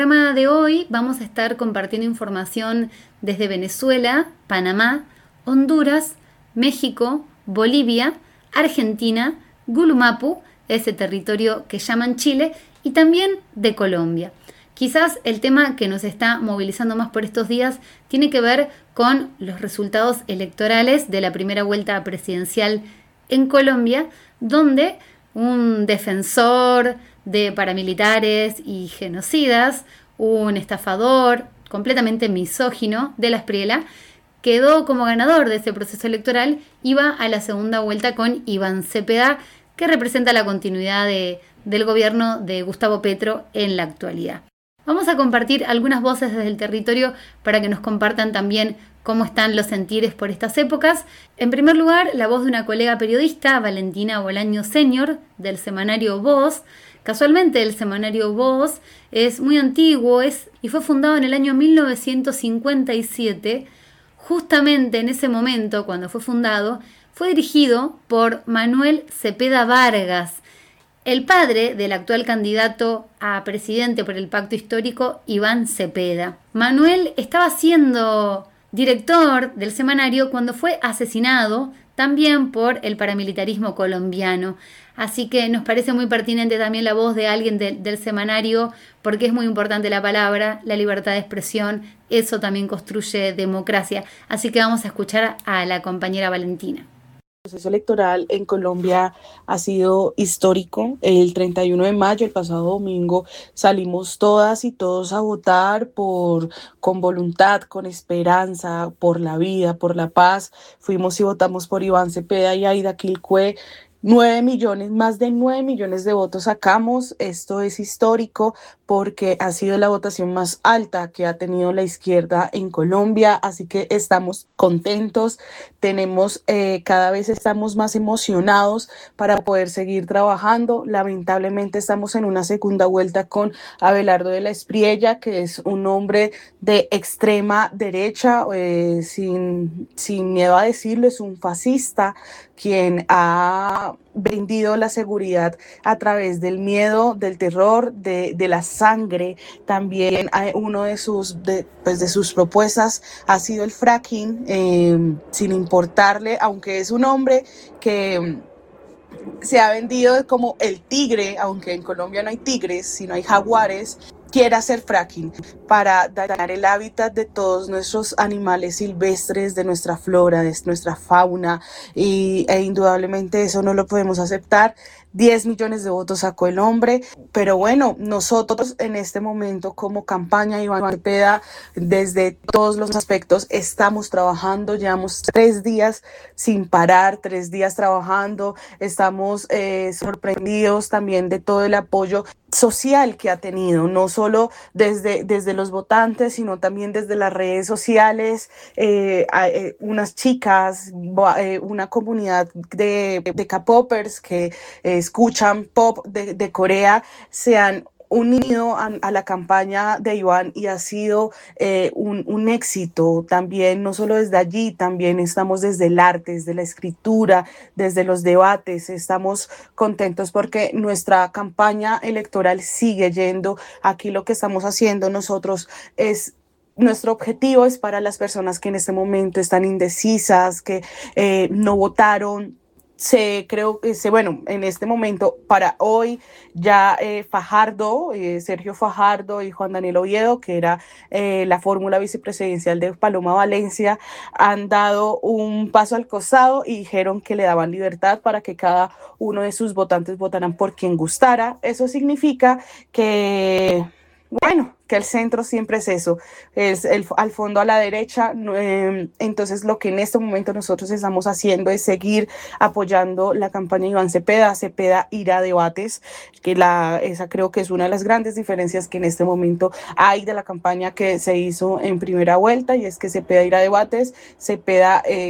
En el programa de hoy vamos a estar compartiendo información desde Venezuela, Panamá, Honduras, México, Bolivia, Argentina, Gulumapu, ese territorio que llaman Chile, y también de Colombia. Quizás el tema que nos está movilizando más por estos días tiene que ver con los resultados electorales de la primera vuelta presidencial en Colombia, donde un defensor de paramilitares y genocidas, un estafador completamente misógino de la Espriella, quedó como ganador de ese proceso electoral y va a la segunda vuelta con Iván Cepeda, que representa la continuidad del gobierno de Gustavo Petro en la actualidad. Vamos a compartir algunas voces desde el territorio para que nos compartan también cómo están los sentires por estas épocas. En primer lugar, la voz de una colega periodista, Valentina Bolaño Senior, del semanario Voz. Casualmente, el semanario Voz es muy antiguo y fue fundado en el año 1957. Justamente en ese momento, cuando fue fundado, fue dirigido por Manuel Cepeda Vargas, el padre del actual candidato a presidente por el Pacto Histórico, Iván Cepeda. Manuel estaba siendo director del semanario cuando fue asesinado también por el paramilitarismo colombiano. Así que nos parece muy pertinente también la voz de alguien del semanario, porque es muy importante la palabra, la libertad de expresión, eso también construye democracia. Así que vamos a escuchar a la compañera Valentina. El proceso electoral en Colombia ha sido histórico. El 31 de mayo, el pasado domingo, salimos todas y todos a votar con voluntad, con esperanza, por la vida, por la paz. Fuimos y votamos por Iván Cepeda y Aida Quilcue. 9 millones, más de 9 millones de votos sacamos. Esto es histórico porque ha sido la votación más alta que ha tenido la izquierda en Colombia, así que estamos contentos, cada vez estamos más emocionados para poder seguir trabajando. Lamentablemente estamos en una segunda vuelta con Abelardo de la Espriella, que es un hombre de extrema derecha, sin miedo a decirlo, es un fascista, quien ha vendido la seguridad a través del miedo, del terror, de la sangre. También uno de sus propuestas ha sido el fracking, sin importarle, aunque es un hombre que se ha vendido como el tigre, aunque en Colombia no hay tigres, sino hay jaguares. Quiere hacer fracking para dañar el hábitat de todos nuestros animales silvestres, de nuestra flora, de nuestra fauna, e indudablemente eso no lo podemos aceptar. 10 millones de votos sacó el hombre, pero bueno, nosotros en este momento como campaña Iván Cepeda, desde todos los aspectos estamos trabajando, llevamos 3 días sin parar, 3 días trabajando, estamos sorprendidos también de todo el apoyo social que ha tenido, no solo desde los votantes, sino también desde las redes sociales. Unas chicas, una comunidad de K-popers que escuchan pop de Corea, se han unido a la campaña de Iván y ha sido un éxito también, no solo desde allí, también estamos desde el arte, desde la escritura, desde los debates. Estamos contentos porque nuestra campaña electoral sigue yendo. Aquí lo que estamos haciendo nosotros es... Nuestro objetivo es para las personas que en este momento están indecisas, que no votaron. En este momento, para hoy, ya Sergio Fajardo y Juan Daniel Oviedo, que era la fórmula vicepresidencial de Paloma Valencia, han dado un paso al costado y dijeron que le daban libertad para que cada uno de sus votantes votaran por quien gustara. Eso significa que el centro siempre es eso, es al fondo a la derecha. Entonces lo que en este momento nosotros estamos haciendo es seguir apoyando la campaña de Iván Cepeda. Cepeda irá a debates, esa creo que es una de las grandes diferencias que en este momento hay de la campaña que se hizo en primera vuelta, y es que Cepeda irá a debates. Cepeda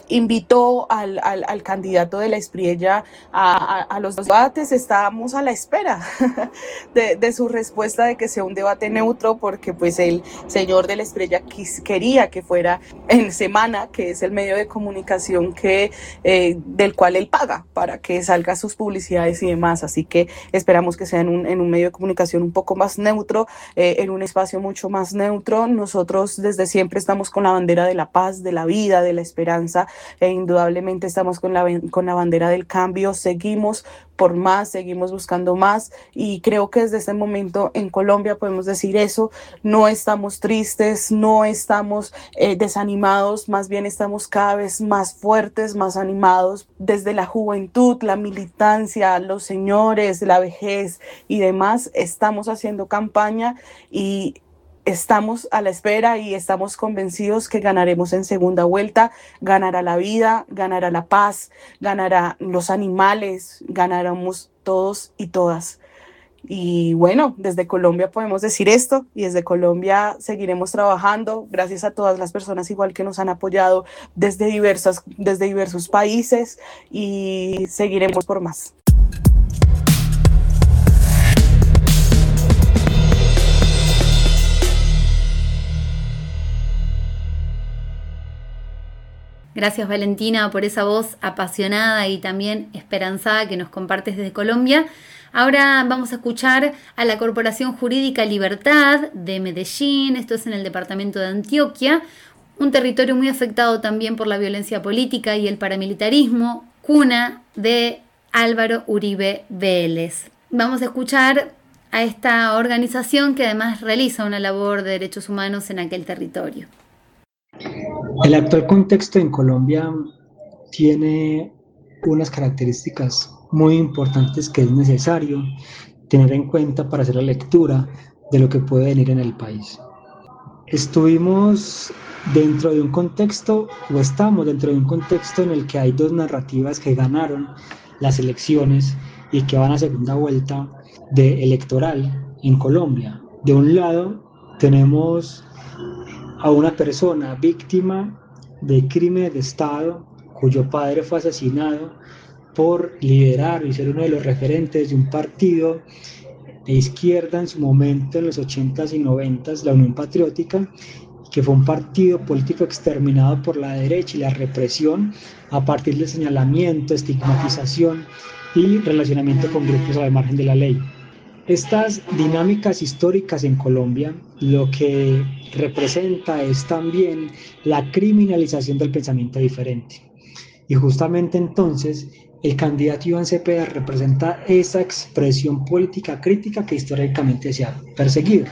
invitó al candidato de la Espriella a los debates. Estábamos a la espera de su respuesta de que sea un debate neutro, porque pues el señor de la Espriella quería que fuera en Semana, que es el medio de comunicación del cual él paga para que salga sus publicidades y demás. Así que esperamos que sea en un medio de comunicación un poco más neutro, en un espacio mucho más neutro. Nosotros desde siempre estamos con la bandera de la paz, de la vida, de la esperanza, e indudablemente estamos con la bandera del cambio. Seguimos por más, seguimos buscando más, y creo que desde este momento en Colombia podemos decir eso. No estamos tristes, no estamos desanimados, más bien estamos cada vez más fuertes, más animados. Desde la juventud, la militancia, los señores, la vejez y demás, estamos haciendo campaña y estamos a la espera, y estamos convencidos que ganaremos en segunda vuelta. Ganará la vida, ganará la paz, ganará los animales, ganaremos todos y todas. Y bueno, desde Colombia podemos decir esto, y desde Colombia seguiremos trabajando, gracias a todas las personas igual que nos han apoyado desde diversos países, y seguiremos por más. Gracias, Valentina, por esa voz apasionada y también esperanzada que nos compartes desde Colombia. Ahora vamos a escuchar a la Corporación Jurídica Libertad de Medellín. Esto es en el departamento de Antioquia, un territorio muy afectado también por la violencia política y el paramilitarismo, cuna de Álvaro Uribe Vélez. Vamos a escuchar a esta organización que además realiza una labor de derechos humanos en aquel territorio. El actual contexto en Colombia tiene unas características muy importantes que es necesario tener en cuenta para hacer la lectura de lo que puede venir en el país. Estamos dentro de un contexto en el que hay dos narrativas que ganaron las elecciones y que van a segunda vuelta electoral en Colombia. De un lado tenemos a una persona víctima de crímenes de Estado, cuyo padre fue asesinado por liderar y ser uno de los referentes de un partido de izquierda en su momento, en los 80s y 90s, la Unión Patriótica, que fue un partido político exterminado por la derecha y la represión a partir del señalamiento, estigmatización y relacionamiento con grupos al margen de la ley. Estas dinámicas históricas en Colombia lo que representa es también la criminalización del pensamiento diferente. Y justamente entonces el candidato Iván Cepeda representa esa expresión política crítica que históricamente se ha perseguido.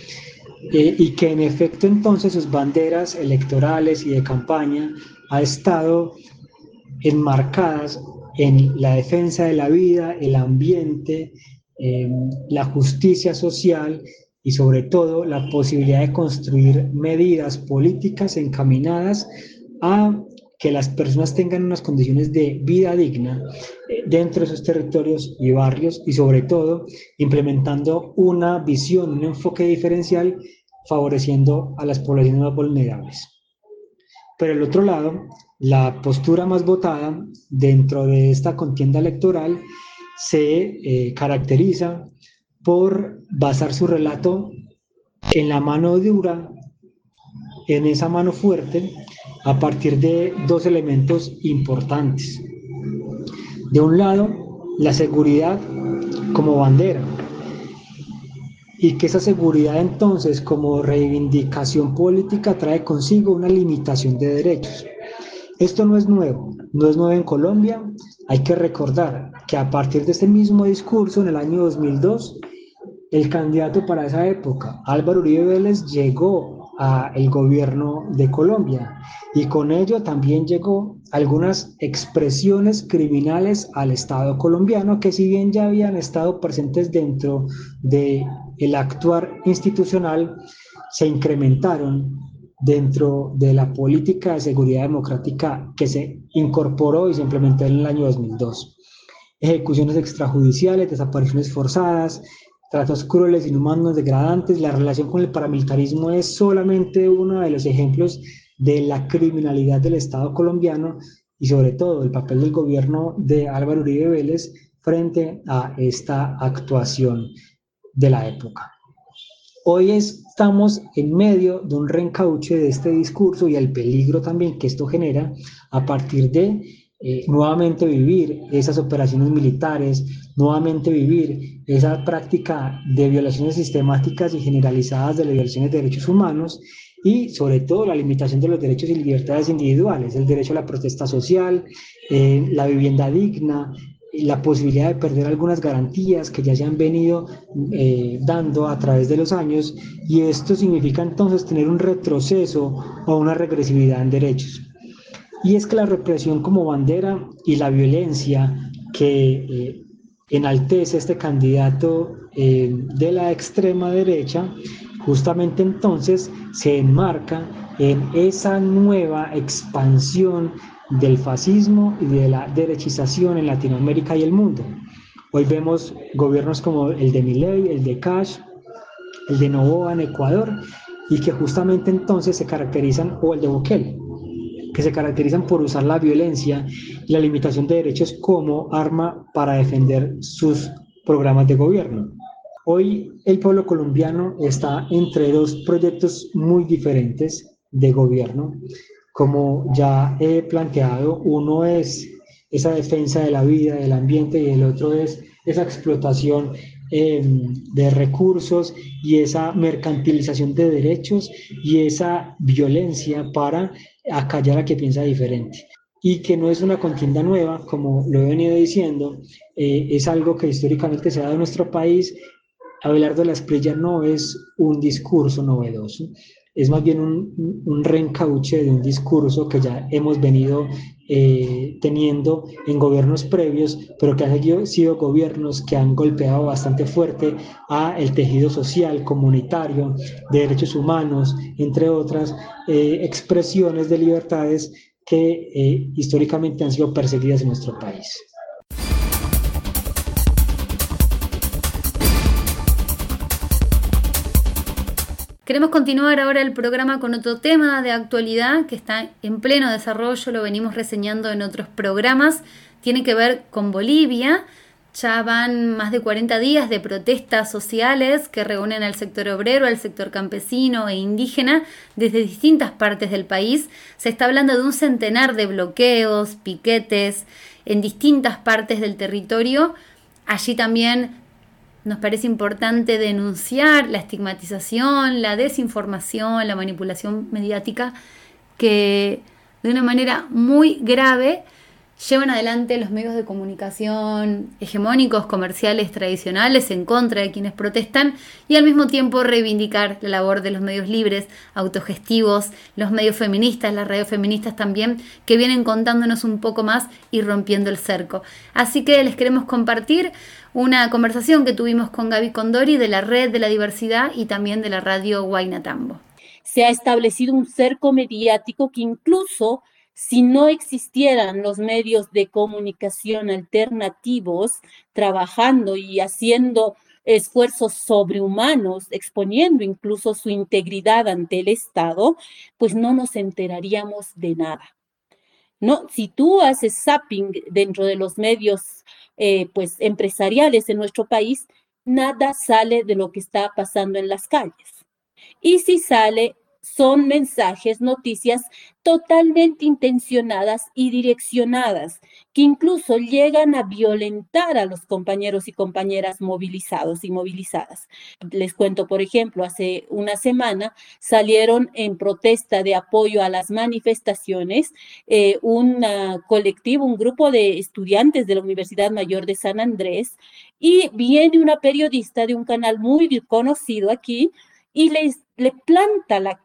Y que en efecto entonces sus banderas electorales y de campaña ha estado enmarcadas en la defensa de la vida, el ambiente, la justicia social y sobre todo la posibilidad de construir medidas políticas encaminadas a que las personas tengan unas condiciones de vida digna dentro de esos territorios y barrios, y sobre todo implementando una visión, un enfoque diferencial favoreciendo a las poblaciones más vulnerables. Pero el otro lado, la postura más votada dentro de esta contienda electoral se caracteriza por basar su relato en la mano dura, en esa mano fuerte, a partir de dos elementos importantes. De un lado, la seguridad como bandera, y que esa seguridad entonces como reivindicación política trae consigo una limitación de derechos. Esto no es nuevo en Colombia. Hay que recordar que a partir de este mismo discurso, en el año 2002, el candidato para esa época, Álvaro Uribe Vélez, llegó al gobierno de Colombia, y con ello también llegó algunas expresiones criminales al Estado colombiano que, si bien ya habían estado presentes dentro del actuar institucional, se incrementaron dentro de la política de seguridad democrática que se incorporó y se implementó en el año 2002. Ejecuciones extrajudiciales, desapariciones forzadas, tratos crueles, inhumanos, degradantes. La relación con el paramilitarismo es solamente uno de los ejemplos de la criminalidad del Estado colombiano y sobre todo el papel del gobierno de Álvaro Uribe Vélez frente a esta actuación de la época. Hoy estamos en medio de un reencauche de este discurso y el peligro también que esto genera a partir de nuevamente vivir esas operaciones militares, nuevamente vivir esa práctica de violaciones sistemáticas y generalizadas de las violaciones de derechos humanos y sobre todo la limitación de los derechos y libertades individuales, el derecho a la protesta social, la vivienda digna, la posibilidad de perder algunas garantías que ya se han venido dando a través de los años, y esto significa entonces tener un retroceso o una regresividad en derechos. Y es que la represión como bandera y la violencia que enaltece este candidato de la extrema derecha, justamente entonces se enmarca en esa nueva expansión del fascismo y de la derechización en Latinoamérica y el mundo. Hoy vemos gobiernos como el de Milei, el de Cash, el de Noboa en Ecuador, y que justamente entonces se caracterizan, o el de Bukele, que se caracterizan por usar la violencia y la limitación de derechos como arma para defender sus programas de gobierno. Hoy el pueblo colombiano está entre dos proyectos muy diferentes de gobierno. Como ya he planteado, uno es esa defensa de la vida, del ambiente, y el otro es esa explotación de recursos y esa mercantilización de derechos y esa violencia para acallar a quien piensa diferente. Y que no es una contienda nueva, como lo he venido diciendo, es algo que históricamente se ha dado en nuestro país. Abelardo Lasprilla no es un discurso novedoso, es más bien un reencauche de un discurso que ya hemos venido teniendo en gobiernos previos, pero que han sido gobiernos que han golpeado bastante fuerte a el tejido social, comunitario, de derechos humanos, entre otras expresiones de libertades que históricamente han sido perseguidas en nuestro país. Queremos continuar ahora el programa con otro tema de actualidad que está en pleno desarrollo, lo venimos reseñando en otros programas, tiene que ver con Bolivia. Ya van más de 40 días de protestas sociales que reúnen al sector obrero, al sector campesino e indígena desde distintas partes del país. Se está hablando de un centenar de bloqueos, piquetes en distintas partes del territorio. Allí también nos parece importante denunciar la estigmatización, la desinformación, la manipulación mediática que de una manera muy grave llevan adelante los medios de comunicación hegemónicos, comerciales, tradicionales en contra de quienes protestan, y al mismo tiempo reivindicar la labor de los medios libres, autogestivos, los medios feministas, las radios feministas también, que vienen contándonos un poco más y rompiendo el cerco. Así que les queremos compartir una conversación que tuvimos con Gaby Condori de la Red de la Diversidad y también de la radio Huayna-Tambo. Se ha establecido un cerco mediático que incluso si no existieran los medios de comunicación alternativos trabajando y haciendo esfuerzos sobrehumanos, exponiendo incluso su integridad ante el Estado, pues no nos enteraríamos de nada. ¿No? Si tú haces zapping dentro de los medios pues empresariales en nuestro país, nada sale de lo que está pasando en las calles. Y si sale, son mensajes, noticias totalmente intencionadas y direccionadas, que incluso llegan a violentar a los compañeros y compañeras movilizados y movilizadas. Les cuento, por ejemplo, hace una semana salieron en protesta de apoyo a las manifestaciones un colectivo, un grupo de estudiantes de la Universidad Mayor de San Andrés, y viene una periodista de un canal muy conocido aquí y le planta la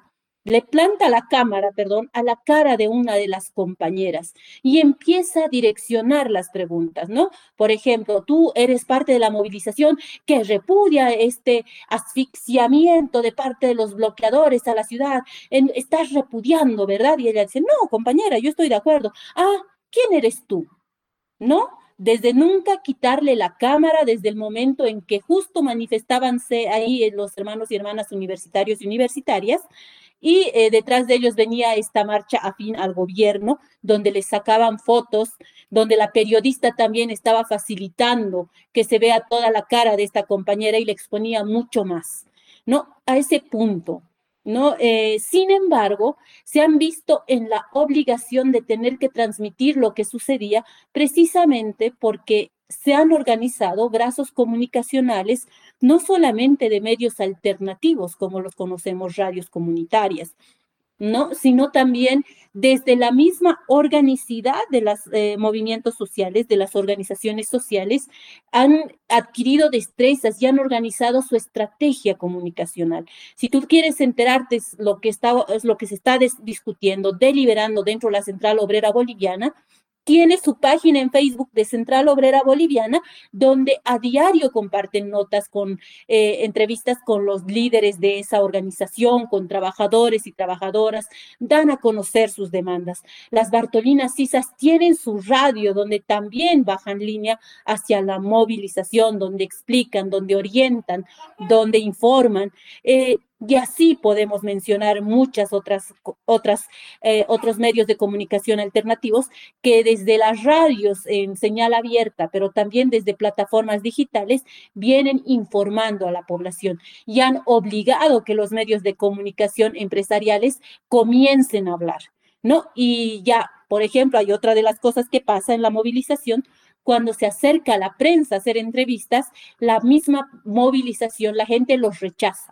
cámara, a la cara de una de las compañeras y empieza a direccionar las preguntas, ¿no? Por ejemplo, tú eres parte de la movilización que repudia este asfixiamiento de parte de los bloqueadores a la ciudad, estás repudiando, ¿verdad? Y ella dice, no, compañera, yo estoy de acuerdo. Ah, ¿quién eres tú? ¿No? Desde nunca quitarle la cámara, desde el momento en que justo manifestábanse ahí los hermanos y hermanas universitarios y universitarias, y detrás de ellos venía esta marcha afín al gobierno, donde les sacaban fotos, donde la periodista también estaba facilitando que se vea toda la cara de esta compañera y le exponía mucho más, ¿no? A ese punto. ¿No? Sin embargo, se han visto en la obligación de tener que transmitir lo que sucedía precisamente porque se han organizado brazos comunicacionales, no solamente de medios alternativos, como los conocemos, radios comunitarias, ¿no? Sino también desde la misma organicidad de los movimientos sociales, de las organizaciones sociales, han adquirido destrezas y han organizado su estrategia comunicacional. Si tú quieres enterarte es lo que se está discutiendo, deliberando dentro de la Central Obrera Boliviana, tiene su página en Facebook de Central Obrera Boliviana, donde a diario comparten notas con entrevistas con los líderes de esa organización, con trabajadores y trabajadoras, dan a conocer sus demandas. Las Bartolinas Sisas tienen su radio, donde también bajan línea hacia la movilización, donde explican, donde orientan, donde informan. Y así podemos mencionar muchas otros medios de comunicación alternativos que desde las radios en señal abierta, pero también desde plataformas digitales, vienen informando a la población y han obligado que los medios de comunicación empresariales comiencen a hablar, ¿no? Y ya, por ejemplo, hay otra de las cosas que pasa en la movilización. Cuando se acerca a la prensa a hacer entrevistas, la misma movilización, la gente los rechaza,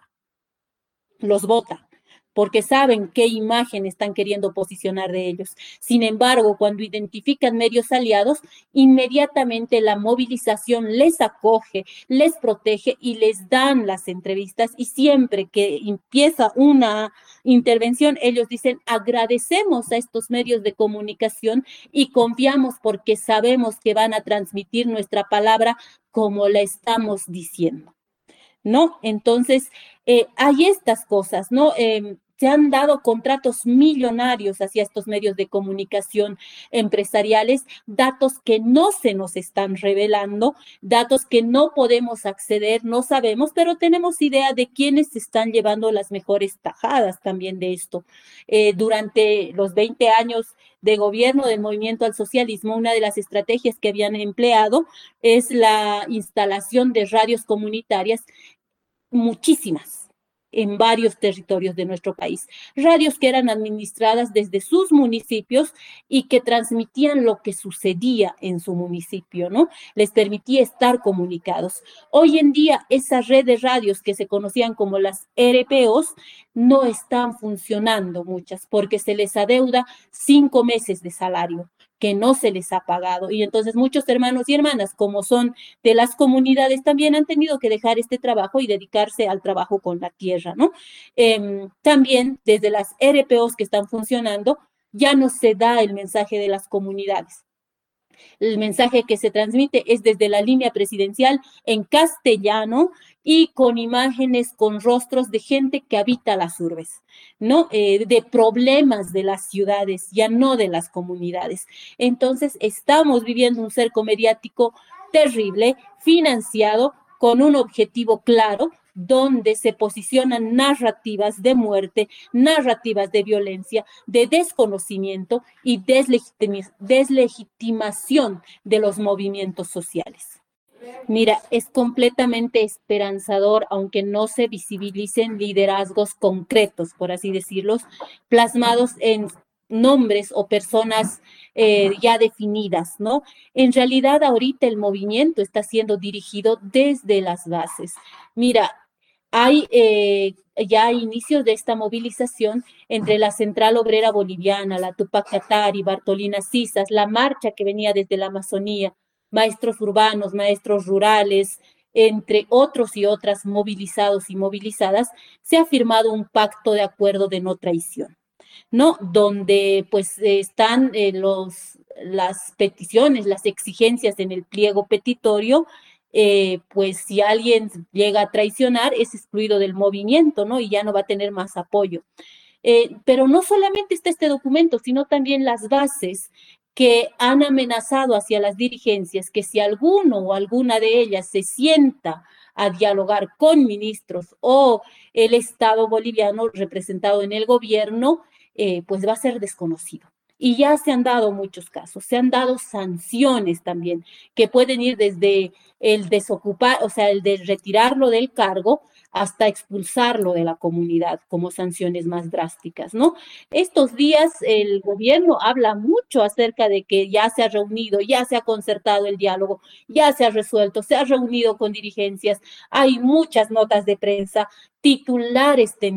los vota, porque saben qué imagen están queriendo posicionar de ellos. Sin embargo, cuando identifican medios aliados, inmediatamente la movilización les acoge, les protege y les dan las entrevistas. Y siempre que empieza una intervención, ellos dicen, agradecemos a estos medios de comunicación y confiamos porque sabemos que van a transmitir nuestra palabra como la estamos diciendo, ¿no? Entonces, hay estas cosas, ¿no? Se han dado contratos millonarios hacia estos medios de comunicación empresariales, datos que no se nos están revelando, datos que no podemos acceder, no sabemos, pero tenemos idea de quiénes están llevando las mejores tajadas también de esto. Durante los 20 años de gobierno del movimiento al socialismo, una de las estrategias que habían empleado es la instalación de radios comunitarias, muchísimas, en varios territorios de nuestro país. Radios que eran administradas desde sus municipios y que transmitían lo que sucedía en su municipio, ¿no? Les permitía estar comunicados. Hoy en día, esa red de radios que se conocían como las RPOs no están funcionando muchas porque se les adeuda 5 meses de salario que no se les ha pagado. Y entonces muchos hermanos y hermanas, como son de las comunidades, también han tenido que dejar este trabajo y dedicarse al trabajo con la tierra, ¿no? También desde las RPOs que están funcionando, ya no se da el mensaje de las comunidades. El mensaje que se transmite es desde la línea presidencial en castellano y con imágenes, con rostros de gente que habita las urbes, ¿no? De problemas de las ciudades, ya no de las comunidades. Entonces, estamos viviendo un cerco mediático terrible, financiado con un objetivo claro, donde se posicionan narrativas de muerte, narrativas de violencia, de desconocimiento y deslegitimación de los movimientos sociales. Mira, es completamente esperanzador, aunque no se visibilicen liderazgos concretos, por así decirlos, plasmados en nombres o personas ya definidas, ¿no? En realidad, ahorita el movimiento está siendo dirigido desde las bases. Mira, hay ya inicios de esta movilización entre la Central Obrera Boliviana, la Tupac Katari, Bartolinas Sisas, la marcha que venía desde la Amazonía, maestros urbanos, maestros rurales, entre otros y otras movilizados y movilizadas, se ha firmado un pacto de acuerdo de no traición, ¿no? Donde pues están las peticiones, las exigencias en el pliego petitorio. Pues si alguien llega a traicionar, es excluido del movimiento, ¿no? Y ya no va a tener más apoyo. Pero no solamente está este documento, sino también las bases que han amenazado hacia las dirigencias que si alguno o alguna de ellas se sienta a dialogar con ministros o el Estado boliviano representado en el gobierno, pues va a ser desconocido. Y ya se han dado muchos casos, se han dado sanciones también, que pueden ir desde el desocupar, o sea, el de retirarlo del cargo, hasta expulsarlo de la comunidad como sanciones más drásticas, ¿no? Estos días el gobierno habla mucho acerca de que ya se ha reunido, ya se ha concertado el diálogo, ya se ha resuelto, se ha reunido con dirigencias, hay muchas notas de prensa, titulares